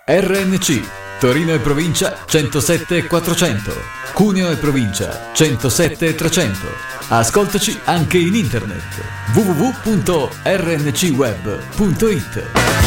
RNC Torino e provincia 107 400, Cuneo e provincia 107 300. Ascoltaci anche in internet www.rncweb.it.